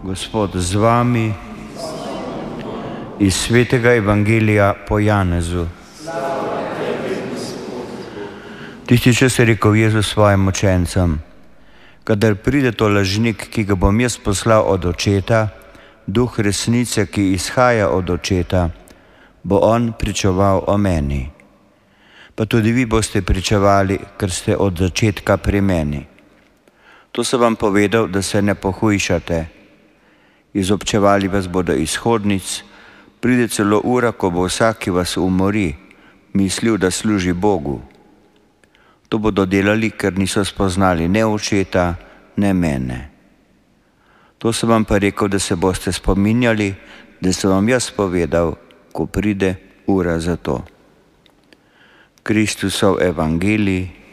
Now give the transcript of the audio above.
Gospod z vami. Iz svetega evangelija po Janezu. Tisti čas je rekel Jezus svojim učencem: kadar pride to lažnik, ki ga bom jaz poslal od Očeta, duh resnice, ki izhaja od Očeta, bo on pričeval o meni. Pa tudi vi boste pričevali, ker ste od začetka pri meni. To sem vam povedal, da se ne pohujšate. Izobčevali vas bodo izhodnic, pride celo ura, ko bo vsak, ki vas umori, mislil, da služi Bogu. To bodo delali, ker niso spoznali ne Očeta, ne mene. To sem vam pa rekel, da se boste spominjali, da sem vam jaz povedal, ko pride ura za to. Kristusov evangelij.